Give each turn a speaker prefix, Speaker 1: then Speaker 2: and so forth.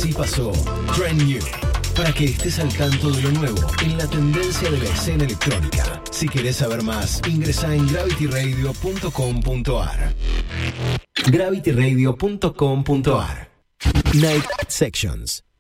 Speaker 1: Así pasó Trend New, para que estés al tanto de lo nuevo en la tendencia de la escena electrónica. Si querés saber más, ingresa en gravityradio.com.ar. gravityradio.com.ar. Night Sections.